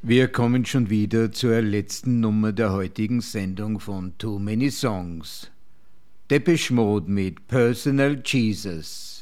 Wir kommen schon wieder zur letzten Nummer der heutigen Sendung von Too Many Songs. Depeche Mode mit Personal Jesus.